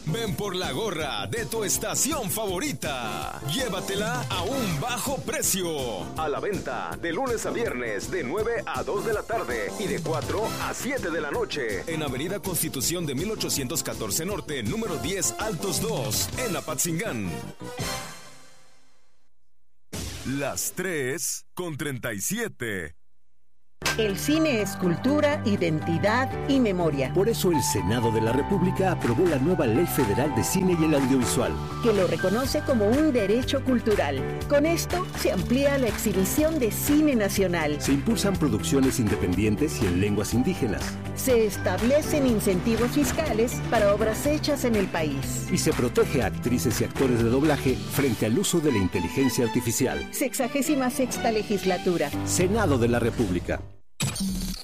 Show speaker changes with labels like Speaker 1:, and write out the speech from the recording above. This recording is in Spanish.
Speaker 1: Ven por la gorra de tu estación favorita. Llévatela a un bajo precio. A la venta de lunes a viernes de 9 a 2 de la tarde y de 4 a 7 de la noche. En Avenida Constitución de 1814 Norte, número 10, Altos 2, en Apatzingán. Las 3:37.
Speaker 2: El cine es cultura, identidad y memoria.
Speaker 3: Por eso el Senado de la República aprobó la nueva Ley Federal de Cine y el Audiovisual,
Speaker 2: que lo reconoce como un derecho cultural. Con esto se amplía la exhibición de cine nacional.
Speaker 3: Se impulsan producciones independientes y en lenguas indígenas.
Speaker 2: Se establecen incentivos fiscales para obras hechas en el país.
Speaker 3: Y se protege a actrices y actores de doblaje frente al uso de la inteligencia artificial.
Speaker 2: 66ª legislatura.
Speaker 3: Senado de la República.